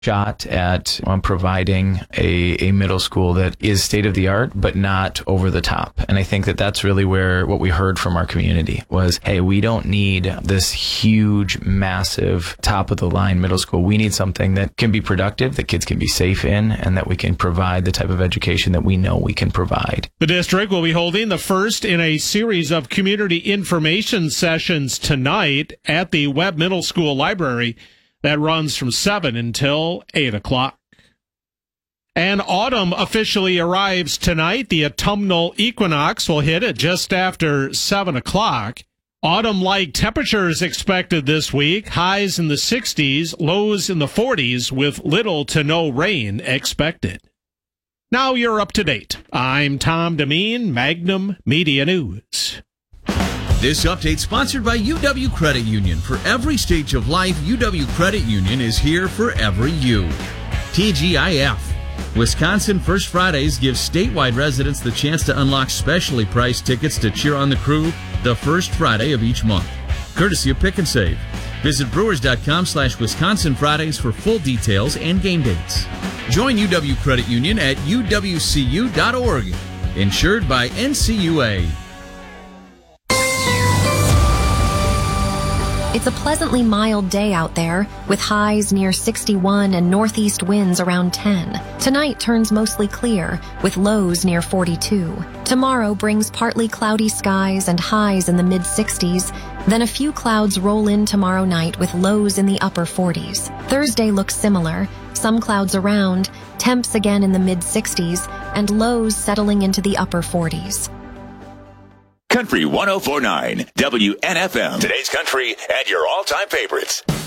shot at providing a middle school that is state of the art, but not over the top. And I think that that's really where what we heard from our community was, hey, we don't need this huge, massive, top of the line middle school. We need something that can be productive, that kids can be safe in, and that we can provide the type of education that we know we can provide. The district will be holding the first in a series of community information sessions tonight at the Webb Middle School Library. That runs from 7 until 8 o'clock. And autumn officially arrives tonight. The autumnal equinox will hit at just after 7 o'clock. Autumn-like temperatures expected this week. Highs in the 60s, lows in the 40s, with little to no rain expected. Now you're up to date. I'm Tom Demeen, Magnum Media News. This update sponsored by UW Credit Union. For every stage of life, UW Credit Union is here for every you. TGIF. Wisconsin First Fridays gives statewide residents the chance to unlock specially priced tickets to cheer on the crew the first Friday of each month. Courtesy of Pick and Save. Visit brewers.com/Wisconsin Fridays for full details and game dates. Join UW Credit Union at uwcu.org. Insured by NCUA. It's a pleasantly mild day out there, with highs near 61 and northeast winds around 10. Tonight turns mostly clear, with lows near 42. Tomorrow brings partly cloudy skies and highs in the mid-60s. Then a few clouds roll in tomorrow night with lows in the upper 40s. Thursday looks similar. Some clouds around, temps again in the mid-60s, and lows settling into the upper 40s. Country 104.9 WNFM. Today's country and your all-time favorites.